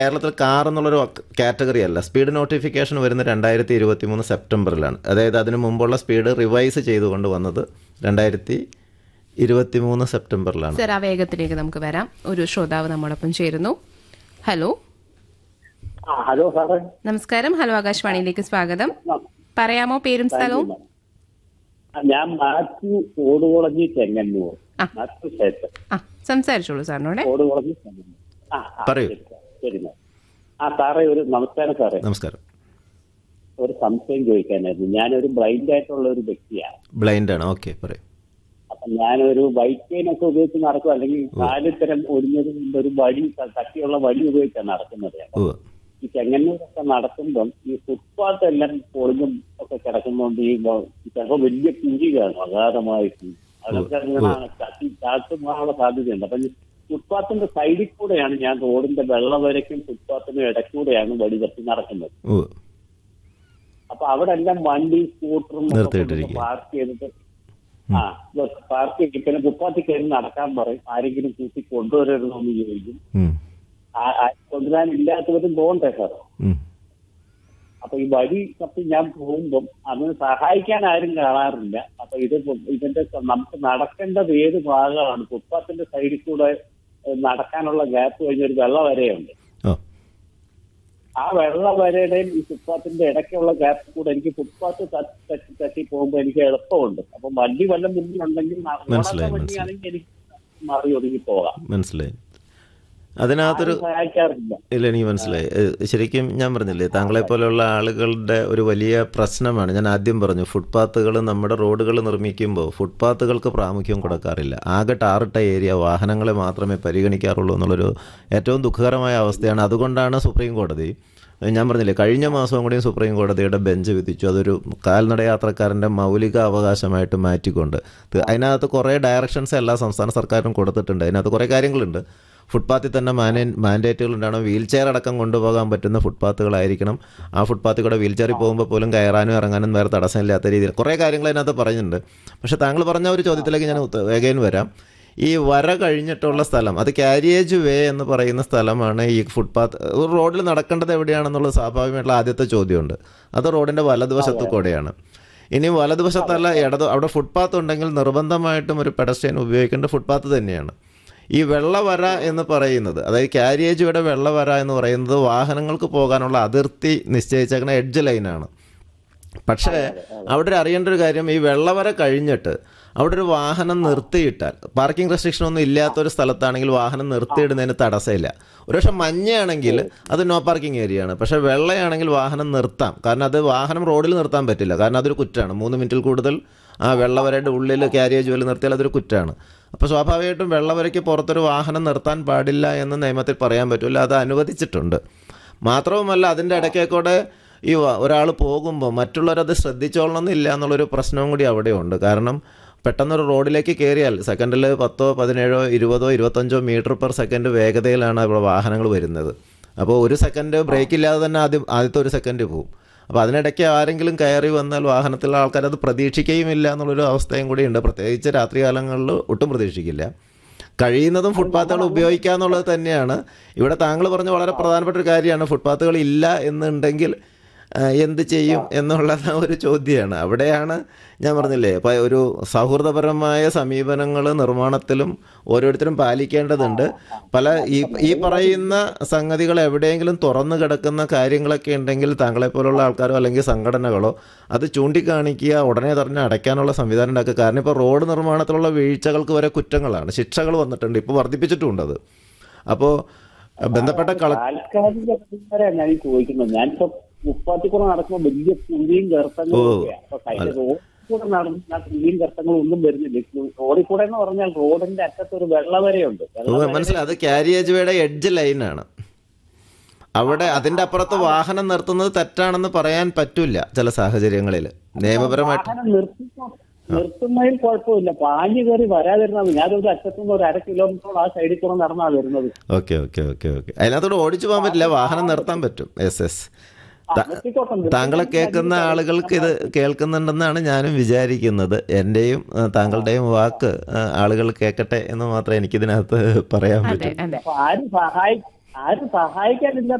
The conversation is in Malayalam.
കേരളത്തിൽ കാർ എന്നുള്ളൊരു കാറ്റഗറി അല്ല. സ്പീഡ് നോട്ടിഫിക്കേഷൻ വരുന്നത് 2023 സെപ്റ്റംബറിലാണ്. അതായത് അതിനു മുമ്പുള്ള സ്പീഡ് റിവൈസ് ചെയ്തുകൊണ്ട് വന്നത് 2023 സെപ്റ്റംബറിലാണ്. സർ, ആ വേഗത്തിലേക്ക് നമുക്ക് വരാം. ഒരു ശ്രോതാവ് നമ്മോടൊപ്പം ചേരുന്നു. ഹലോ. ഹലോ സാറേ, നമസ്കാരം. ഹലോ, ആകാശവാണിയിലേക്ക് സ്വാഗതം. പറയാമോ പേരും സ്ഥലവും? ഞാൻ മാത്യു ഓടുകുളഞ്ഞി ചെങ്ങന്നൂർ. ആ. മാത്യു ശേഷം സംസാരിച്ചോളൂ സാറിനോട്. ഓടുകുളഞ്ഞി ചെങ്ങന്നൂർ. പറയൂ. ശരി സാറേ, ഒരു നമസ്കാരം സാറേ. നമസ്കാരം. ഒരു സംശയം ചോദിക്കാനായിരുന്നു. ഞാനൊരു ബ്ലൈൻഡ് ആയിട്ടുള്ള ഒരു വ്യക്തിയാണ്. ബ്ലൈൻഡ് ആണ്. ഓക്കെ, പറയൂ. അപ്പൊ ഞാനൊരു ബൈക്ക് ചെയിനൊക്കെ ഉപയോഗിച്ച് നടക്കും, അല്ലെങ്കിൽ കാലിത്തരം ഒടിഞ്ഞത് കൊണ്ട് ഒരു വടി, കട്ടിയുള്ള വടി ഉപയോഗിച്ചാണ് നടക്കുന്നത്. ഈ ചെങ്ങന്നൂരൊക്കെ നടക്കുമ്പം ഈ ഫുട്പാത്ത് എല്ലാം പൊളിഞ്ഞും ഒക്കെ കിടക്കുന്നതുകൊണ്ട് ഈ ചിലപ്പോൾ വലിയ കുഴി കാണും, അഗാധമായിട്ട്. അതൊക്കെ ചാട്ടുമാനുള്ള സാധ്യതയുണ്ട്. അപ്പൊ ഫുട്പാത്തിന്റെ സൈഡിൽ കൂടെയാണ് ഞാൻ റോഡിന്റെ വെള്ളവരയ്ക്കും ഫുട്പാത്തിനും ഇടയ്ക്കൂടെയാണ് വടി തട്ടി നടക്കുന്നത്. അപ്പൊ അവിടെ എല്ലാം വണ്ടി, സ്കൂട്ടറും പാർക്ക് ചെയ്തിട്ട് പാർക്ക് ചെയ്ത് പിന്നെ ഫുട്പാത്തിൽ കയറി നടക്കാൻ പറയും. ആരെങ്കിലും കൂട്ടി കൊണ്ടുവരരുതെന്ന് ചോദിക്കും. കൊണ്ടുവരാനില്ലാത്തവരും പോകണ്ടേ സാർ? അപ്പൊ ഈ വഴി തപ്പി ഞാൻ പോകുമ്പം അതിന് സഹായിക്കാൻ ആരും കാണാറില്ല. അപ്പൊ ഇതിന്റെ നമുക്ക് നടക്കേണ്ടത് ഏത് ഭാഗമാണ്? ഫുട്പാത്തിന്റെ സൈഡിൽ കൂടെ നടക്കാനുള്ള ഗ്യാപ്പ് കഴിഞ്ഞൊരു വെള്ളവരയുണ്ട്. ആ വെള്ളവരയുടെയും ഈ ഫുട്പാത്തിന്റെ ഇടയ്ക്കുള്ള ഗ്യാപ്പ് കൂടെ എനിക്ക് ഫുട്പാത്ത് തട്ടി പോകുമ്പോൾ എനിക്ക് എളുപ്പമുണ്ട്. അപ്പൊ വണ്ടി വല്ലതും മുന്നിലുണ്ടെങ്കിൽ വണ്ടിയാണെങ്കിൽ എനിക്ക് മറി ഒതുങ്ങി പോകാം. മനസ്സിലായി. അതിനകത്തൊരു ഇല്ല, എനിക്ക് മനസ്സിലായി. ശരിക്കും ഞാൻ പറഞ്ഞില്ലേ, താങ്കളെ പോലെയുള്ള ആളുകളുടെ ഒരു വലിയ പ്രശ്നമാണ്. ഞാൻ ആദ്യം പറഞ്ഞു, ഫുട്പാത്തുകൾ, നമ്മുടെ റോഡുകൾ നിർമ്മിക്കുമ്പോൾ ഫുട്പാത്തുകൾക്ക് പ്രാമുഖ്യം കൊടുക്കാറില്ല. ആകെ ടാറിട്ട ഏരിയ, വാഹനങ്ങളെ മാത്രമേ പരിഗണിക്കാറുള്ളൂ എന്നുള്ളൊരു ഏറ്റവും ദുഃഖകരമായ അവസ്ഥയാണ്. അതുകൊണ്ടാണ് സുപ്രീം കോടതി, ഞാൻ പറഞ്ഞില്ലേ, കഴിഞ്ഞ മാസവും കൂടിയും സുപ്രീം കോടതിയുടെ ബെഞ്ച് വിധിച്ചു. അതൊരു കാൽനട യാത്രക്കാരൻ്റെ മൗലിക അവകാശമായിട്ട് മാറ്റിക്കൊണ്ട് അതിനകത്ത് കുറേ ഡയറക്ഷൻസ് എല്ലാ സംസ്ഥാന സർക്കാരിനും കൊടുത്തിട്ടുണ്ട്. അതിനകത്ത് കുറേ കാര്യങ്ങളുണ്ട്. ഫുട്പാത്തിൽ തന്നെ മാൻഡേറ്റുകൾ ഉണ്ടാവണം. വീൽ ചെയർ അടക്കം കൊണ്ടുപോകാൻ പറ്റുന്ന ഫുട്പാത്തുകളായിരിക്കണം. ആ ഫുട്പാത്തിൽ കൂടെ വീൽ ചെയറിൽ പോകുമ്പോൾ പോലും കയറാനും ഇറങ്ങാനും വേറെ തടസ്സമില്ലാത്ത രീതിയിൽ കുറേ കാര്യങ്ങൾ അതിനകത്ത് പറയുന്നുണ്ട്. പക്ഷേ താങ്കൾ പറഞ്ഞ ഒരു ചോദ്യത്തിലേക്ക് ഞാൻ വേഗം വരാം. ഈ വര കഴിഞ്ഞിട്ടുള്ള സ്ഥലം, അത് കാരിയേജ് വേ എന്ന് പറയുന്ന സ്ഥലമാണ്. ഈ ഫുട്പാത്ത് റോഡിൽ നടക്കേണ്ടത് എവിടെയാണെന്നുള്ളത് സ്വാഭാവികമായിട്ടുള്ള ആദ്യത്തെ ചോദ്യമുണ്ട്. അത് റോഡിൻ്റെ വലതുവശത്തു കൂടെയാണ്. ഇനി വലതുവശത്തല്ല അവിടെ ഫുട്പാത്ത് ഉണ്ടെങ്കിൽ നിർബന്ധമായിട്ടും ഒരു പെഡസ്ട്രിയൻ ഉപയോഗിക്കേണ്ട ഫുട്പാത്ത് തന്നെയാണ്. ഈ വെള്ളവര എന്ന് പറയുന്നത്, അതായത് കാരിയേജ് വേയുടെ വെള്ളവര എന്ന് പറയുന്നത് വാഹനങ്ങൾക്ക് പോകാനുള്ള അതിർത്തി നിശ്ചയിച്ചേക്കുന്ന എഡ്ജ് ലൈനാണ്. പക്ഷേ അവിടെ അറിയേണ്ട ഒരു കാര്യം, ഈ വെള്ളവര കഴിഞ്ഞിട്ട് അവിടെ ഒരു വാഹനം നിർത്തിയിട്ടാൽ, പാർക്കിംഗ് റെസ്ട്രിക്ഷൻ ഒന്നും ഇല്ലാത്തൊരു സ്ഥലത്താണെങ്കിൽ വാഹനം നിർത്തിയിടുന്നതിന് തടസ്സമില്ല. ഒരുപക്ഷെ മഞ്ഞയാണെങ്കിൽ അത് നോ പാർക്കിംഗ് ഏരിയ ആണ്. പക്ഷേ വെള്ളയാണെങ്കിൽ വാഹനം നിർത്താം. കാരണം അത് വാഹനം റോഡിൽ നിർത്താൻ പറ്റില്ല. കാരണം അതൊരു കുറ്റമാണ്. 3 മിനിറ്റിൽ കൂടുതൽ ആ വെള്ളവരയുടെ ഉള്ളിൽ കാരിയേജ് വരെ നിർത്തിയാൽ അതൊരു കുറ്റമാണ്. അപ്പോൾ സ്വാഭാവികമായിട്ടും വെള്ളവരയ്ക്ക് പുറത്തൊരു വാഹനം നിർത്താൻ പാടില്ല എന്ന് നിയമത്തിൽ പറയാൻ പറ്റില്ല. അത് അനുവദിച്ചിട്ടുണ്ട്. മാത്രവുമല്ല, അതിൻ്റെ ഇടയ്ക്കൂടെ ഈ ഒരാൾ പോകുമ്പോൾ മറ്റുള്ളവരത് ശ്രദ്ധിച്ചോളണമെന്നില്ല എന്നുള്ളൊരു പ്രശ്നവും കൂടി അവിടെയുണ്ട്. കാരണം പെട്ടെന്നൊരു റോഡിലേക്ക് കയറിയാൽ സെക്കൻഡിൽ 10, 17, 20, 25 മീറ്റർ പെർ സെക്കൻഡ് വേഗതയിലാണ് ഇവിടെ വാഹനങ്ങൾ വരുന്നത്. അപ്പോൾ ഒരു സെക്കൻഡ് ബ്രേക്ക് ഇല്ലാതെ തന്നെ ആദ്യത്തെ ഒരു സെക്കൻഡ് പോകും. അപ്പോൾ അതിനിടയ്ക്ക് ആരെങ്കിലും കയറി വന്നാൽ വാഹനത്തിലുള്ള ആൾക്കാർ അത് പ്രതീക്ഷിക്കുകയുമില്ല എന്നുള്ളൊരു അവസ്ഥയും കൂടിയുണ്ട്. പ്രത്യേകിച്ച് രാത്രികാലങ്ങളിൽ ഒട്ടും പ്രതീക്ഷിക്കില്ല. കഴിയുന്നതും ഫുട്പാത്തുകൾ ഉപയോഗിക്കുക എന്നുള്ളത് തന്നെയാണ്. ഇവിടെ താങ്കൾ പറഞ്ഞ വളരെ പ്രധാനപ്പെട്ട ഒരു കാര്യമാണ്. ഫുട്പാത്തുകൾ ഇല്ല എന്നുണ്ടെങ്കിൽ എന്ത് ചെയ്യും എന്നുള്ള ഒരു ചോദ്യമാണ്. അവിടെയാണ് ഞാൻ പറഞ്ഞില്ലേ, ഇപ്പോൾ ഒരു സൗഹൃദപരമായ സമീപനങ്ങൾ നിർമ്മാണത്തിലും ഓരോരുത്തരും പാലിക്കേണ്ടതുണ്ട്. ഈ പറയുന്ന സംഗതികൾ എവിടെയെങ്കിലും തുറന്നു കിടക്കുന്ന കാര്യങ്ങളൊക്കെ ഉണ്ടെങ്കിൽ താങ്കളെപ്പോലുള്ള ആൾക്കാരോ അല്ലെങ്കിൽ സംഘടനകളോ അത് ചൂണ്ടിക്കാണിക്കുക, ഉടനെ തന്നെ അടയ്ക്കാനുള്ള സംവിധാനം ഉണ്ടാക്കുക. കാരണം ഇപ്പോൾ റോഡ് നിർമ്മാണത്തിലുള്ള വീഴ്ചകൾക്ക് വരെ കുറ്റങ്ങളാണ്, ശിക്ഷകൾ വന്നിട്ടുണ്ട്, ഇപ്പോൾ വർദ്ധിപ്പിച്ചിട്ടുണ്ട് അത്. അപ്പോൾ ബന്ധപ്പെട്ട ഞാൻ ചോദിക്കുന്നത്, ഞാനിപ്പോ ഫുട്പാത്തിൽ നടക്കുമ്പോൾ വലിയ കുഴിയും ഗർത്തങ്ങളും ഗർത്തങ്ങളും ഒന്നും വരുന്നില്ല. റോഡിൽ കൂടെ എന്ന് പറഞ്ഞാൽ റോഡിന്റെ അറ്റത്തൊരു വെള്ളവരയുണ്ട്. മനസ്സിലായി. അത് കാരിയേജ് വേയുടെ എഡ്ജ് ലൈനാണ്. അവിടെ അതിന്റെ അപ്പുറത്ത് വാഹനം നിർത്തുന്നത് തെറ്റാണെന്ന് പറയാൻ പറ്റില്ല ചില സാഹചര്യങ്ങളിൽ നിയമപരമായിട്ട്. നിർത്തുന്നതിൽ കുഴപ്പമില്ല, പാഞ്ഞു കയറി വരാതിരുന്നത്. ഞാനൊരു അറ്റത്തുനിന്ന് ഒരു 1/2 കിലോമീറ്ററോളം ആ സൈഡിൽ കൂടെ നടന്നാ വരുന്നത്. ഓക്കെ. അതിനകത്തോട് ഓടിച്ചു പോകാൻ പറ്റില്ല, വാഹനം നിർത്താൻ പറ്റും. യെസ്. താങ്കളെ കേൾക്കുന്ന ആളുകൾക്ക് ഇത് കേൾക്കുന്നുണ്ടെന്നാണ് ഞാനും വിചാരിക്കുന്നത്. എൻ്റെയും താങ്കളുടെയും വാക്ക് ആളുകൾ കേൾക്കട്ടെ എന്ന് മാത്രമേ എനിക്കിതിനകത്ത് പറയാൻ പറ്റൂ. ആരും സഹായിക്കാനില്ല